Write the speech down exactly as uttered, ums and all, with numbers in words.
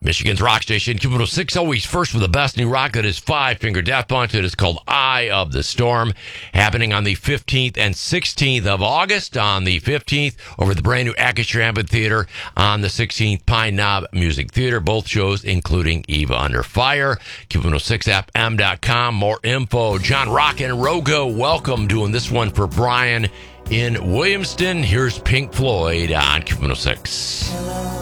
Michigan's rock station, Q one oh six, always first with the best new rock. That is Five Finger Death Punch. It is called Eye of the Storm, happening on the fifteenth and sixteenth of August. On the fifteenth, over the brand new Acrisure Amphitheater. On the sixteenth, Pine Knob Music Theater. Both shows including Eva Under Fire. Q one oh six F M dot com. More info. John Rock and Rogo, welcome. Doing this one for Brian in Williamston. Here's Pink Floyd on Q one oh six. Hello.